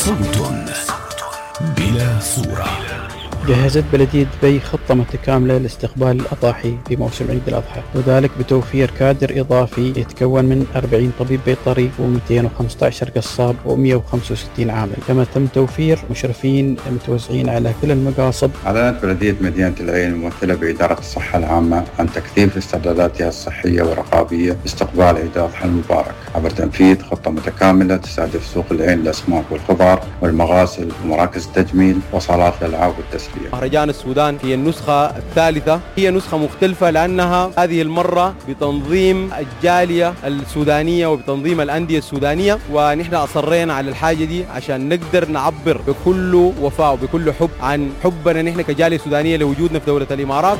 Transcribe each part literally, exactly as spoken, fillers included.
صوت بلا صورة. جهزت بلدية دبي خطة متكاملة لاستقبال الأضاحي في موسم عيد الأضحى، وذلك بتوفير كادر إضافي يتكون من أربعين طبيب بيطري ومئتين وخمسة عشر قصاب ومئة وخمسة وستين عامل، كما تم توفير مشرفين متوزعين على كل المقاصد. أعلنت بلدية مدينة العين الممثلة بإدارة الصحة العامة عن تكثيف استعداداتها الصحية والرقابية لاستقبال عيد الأضحى المبارك عبر تنفيذ خطة متكاملة تستهدف سوق العين للأسماك والخضار والمغاسل ومراكز التجميل وصالات الألعاب والتسلية. مهرجان السودان هي النسخة الثالثة، هي نسخة مختلفة لأنها هذه المرة بتنظيم الجالية السودانية وبتنظيم الأندية السودانية، ونحن أصرينا على الحاجة دي عشان نقدر نعبر بكل وفاء وبكل حب عن حبنا نحن كجالية سودانية لوجودنا في دولة الإمارات.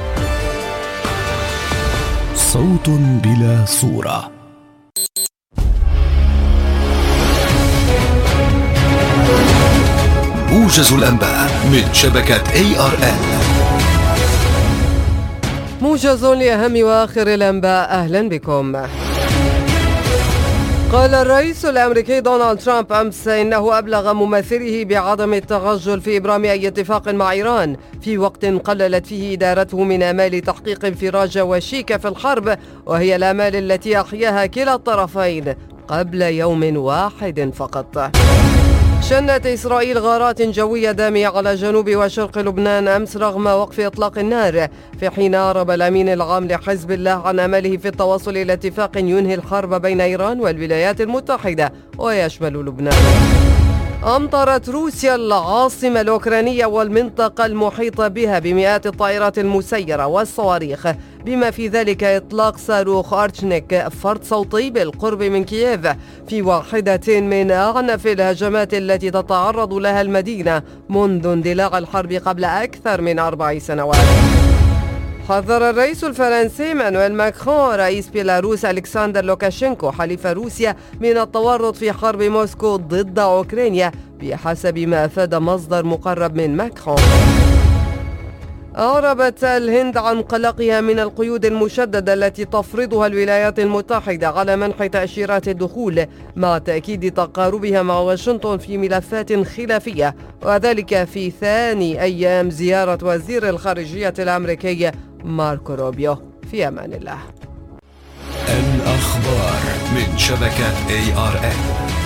صوت بلا صورة. موجز الأنباء من شبكة إيه آر إل. موجز لأهم وآخر الأنباء، أهلا بكم. قال الرئيس الأمريكي دونالد ترامب أمس إنه أبلغ ممثله بعدم التغجل في إبرام أي اتفاق مع إيران في وقت قللت فيه إدارته من آمال تحقيق انفراج وشيك في الحرب، وهي الآمال التي أحياها كلا الطرفين قبل يوم واحد فقط. شنت إسرائيل غارات جوية دامية على جنوب وشرق لبنان أمس رغم وقف إطلاق النار، في حين أعرب الأمين العام لحزب الله عن أمله في التوصل إلى اتفاق ينهي الحرب بين إيران والولايات المتحدة ويشمل لبنان. أمطرت روسيا العاصمة الأوكرانية والمنطقة المحيطة بها بمئات الطائرات المسيرة والصواريخ، بما في ذلك إطلاق صاروخ أرتشنيك فرد صوتي بالقرب من كييف في واحدة من أعنف الهجمات التي تتعرض لها المدينة منذ اندلاع الحرب قبل أكثر من أربع سنوات. حذر الرئيس الفرنسي مانويل ماكرون رئيس بيلاروس ألكسندر لوكاشينكو حليف روسيا من التورط في حرب موسكو ضد أوكرانيا بحسب ما أفاد مصدر مقرب من ماكرون. أعربت الهند عن قلقها من القيود المشددة التي تفرضها الولايات المتحدة على منح تأشيرات الدخول، مع تأكيد تقاربها مع واشنطن في ملفات خلافية، وذلك في ثاني أيام زيارة وزير الخارجية الأمريكي ماركو روبيو. في أمان الله. الأخبار من شبكة إيه آر إل.